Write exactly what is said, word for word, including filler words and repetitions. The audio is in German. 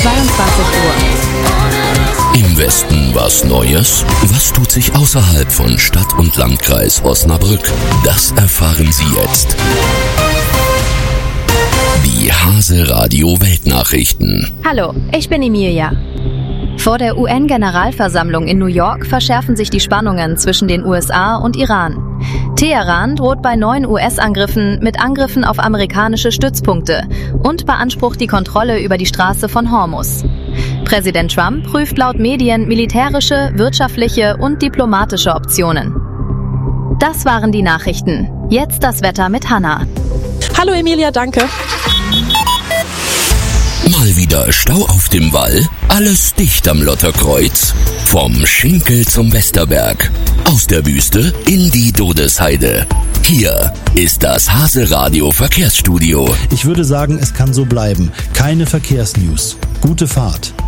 zweiundzwanzig Uhr. Im Westen was Neues? Was tut sich außerhalb von Stadt und Landkreis Osnabrück? Das erfahren Sie jetzt. Die Hase Radio Weltnachrichten. Hallo, ich bin Emilia. Vor der U N-Generalversammlung in New York verschärfen sich die Spannungen zwischen den U S A und Iran. Teheran droht bei neuen U S-Angriffen mit Angriffen auf amerikanische Stützpunkte und beansprucht die Kontrolle über die Straße von Hormuz. Präsident Trump prüft laut Medien militärische, wirtschaftliche und diplomatische Optionen. Das waren die Nachrichten. Jetzt das Wetter mit Hanna. Hallo Emilia, danke. Mal wieder Stau auf dem Wall, alles dicht am Lotterkreuz. Vom Schinkel zum Westerberg, aus der Wüste in die Todesheide. Hier ist das Hase Radio Verkehrsstudio. Ich würde sagen, es kann so bleiben. Keine Verkehrsnews. Gute Fahrt.